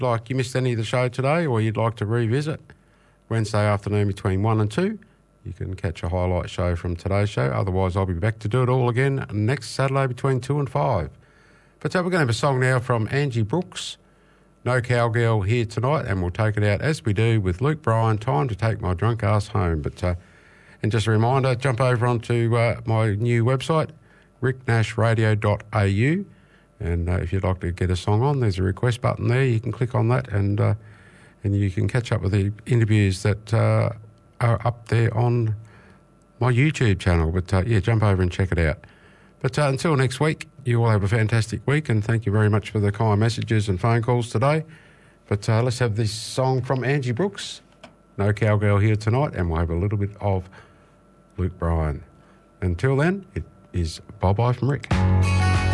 like you missed any of the show today or you'd like to revisit, Wednesday afternoon between 1 and 2, you can catch a highlight show from today's show. Otherwise, I'll be back to do it all again next Saturday between 2 and 5. But we're going to have a song now from Angie Brooks, No Cowgirl Here Tonight, and we'll take it out as we do with Luke Bryan, Time to Take My Drunk Ass Home. But and just a reminder, jump over onto my new website, ricknashradio.au, and if you'd like to get a song on, there's a request button there. You can click on that and you can catch up with the interviews that are up there on my YouTube channel. But jump over and check it out. But until next week, you all have a fantastic week, and thank you very much for the kind messages and phone calls today. But let's have this song from Angie Brooks, No Cowgirl Here Tonight, and we'll have a little bit of Luke Bryan. Until then, it is bye-bye from Rick.